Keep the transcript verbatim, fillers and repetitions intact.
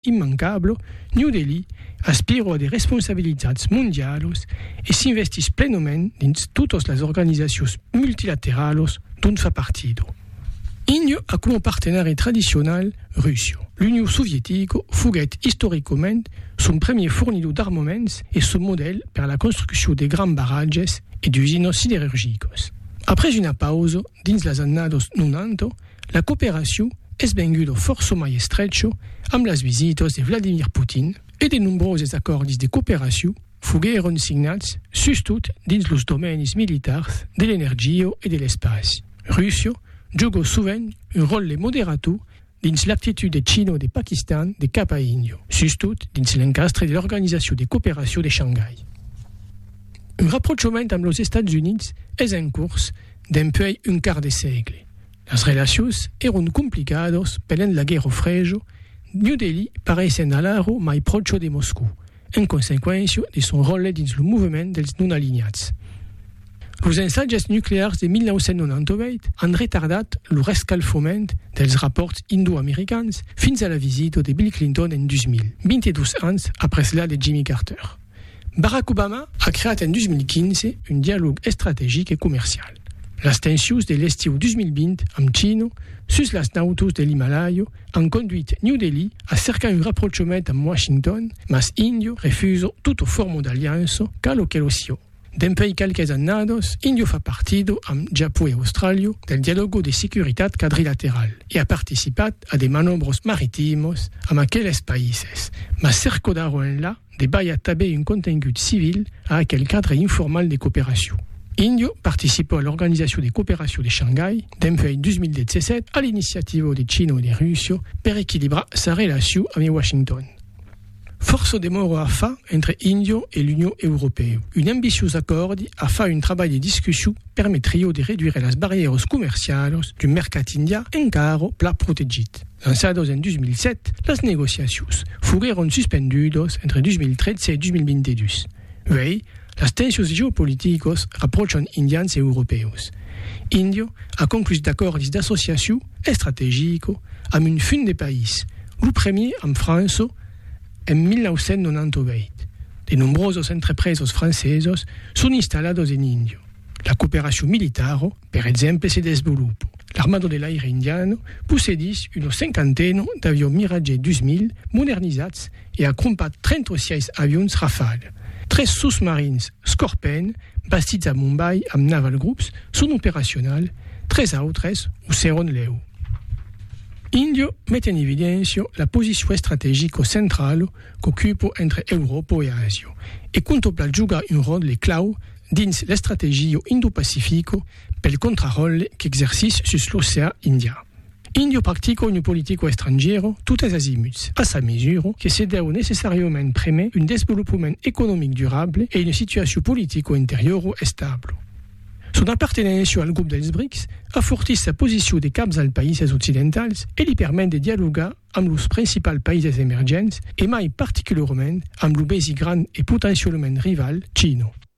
immancable, New Delhi aspira a des responsabilitats mondiales e s'investis plenament dins totes les organisacions multilaterales d'on fa partido. Indio a come partenari tradizional Russia. L'Union soviétique fuguet historiquement son premier fournidor d'armaments et son modèle per la construction de grands barrages et d'usines sidérurgiques. Après une pause, dins les années novanta, la coopération est venguda força mai estrecho amb les visites de Vladimir Poutine et de nombreux accords de coopération fugueron signats sustot dins los domenis militars de l'energia et de l'espace. Russia juga souvent un rôle moderato dins l'actitude de Chine et de Pakistan de cap a Indio, sustot dins l'encastre de l'Organisation de coopération de Shanghai. Un rapprochement amb los Estats Units és en curs dempuèi un quart de segle. Les relacions eran complicades pendant la Guerra Freda. New Delhi parecen alaro mai procho de Moscou, en conseqüència de son rôle dins el moviment dels non-alignats. Els ensaios nuclears de mil nou-cents noranta-vuit han retardat el rescalfament dels rapports indo-americans fins a la visita de Bill Clinton en dos mil, vint-i-dos anys après la de Jimmy Carter. Barack Obama ha creat en dos mil quinze un diàleg estratègic i comercial. Les tensions de l'estiu dos mil vint amb Xina sus les nautos de l'Himalaya han conduit New Delhi a cercar un rapprochament amb Washington, mas Indio refusa tota forma d'aliança cal que lo sia. Dempuèi quelques annados, Indio fa partido amb Japó i Austràlia del diàleg de seguretat quadrilateral i ha participat a de manobres marítimes amb aquells països, mas cercaron-la de ballar també un contingut civil a aquell cadre informal de coopération. Indio participa a l'Organisation de coopération de Shanghai dempuèi dos mil disset a l'iniciativa de China i de Rússia per equilibrar sa relació amb Washington. Força demora a fa entre Indio et l'Union européenne. Un ambitieux accord a fa un treball de discussió permetria de reduire les barreres comercials d'un mercat indià encara pla protegit. Lançados en dos mil set, les negociacions fogueron suspendudes entre dos mil tretze i dos mil vint-i-dos. Uei, les tensions geopolítiques rapprochen indians e europeus. Indio ha conclus d'acords d'associació estratègica amb un fund de país, el premier amb França en mil nou-cents noranta-vuit. De nombreuses entreprises francesas són instal·lades en Indio. La coopération militare, per exemple, se desenvolupa. L'armada de l'aire indiana possedeix una cinquantena d'avions Mirage dos mil modernitzats i ha comprat trenta-sis avions Rafale. Tres submarins Scorpion, bastits a Mumbai amb Naval Groups, són operacionals, tres altres ho seran l'E U. Indio met en evidència la posició estratègica central qu'ocupa entre Europa i Àsia i contempla jugar un rol clau dins l'estratègia Indo-Pacífica pel contrarol qu'exercix sus l'oceà Indià. Indio practica una politica estrangera totes azimuts, a sa mesura que se deu necessàriament premer un desenvolupament econòmic durable i una situació política interior estable. Son appartenència al grup dels BRICS afortís sa posició de caps als països occidentals i li permet de dialogar amb els principals països emergents i mai particularment amb l'obesi gran i potencialment rival Xina.